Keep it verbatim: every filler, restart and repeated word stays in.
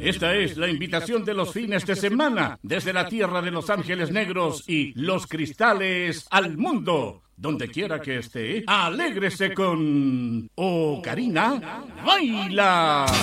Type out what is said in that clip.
Esta es la invitación de los fines de semana desde la tierra de Los Ángeles Negros y Los Cristales al mundo. Donde quiera que esté, alégrese con Ocarina Baila.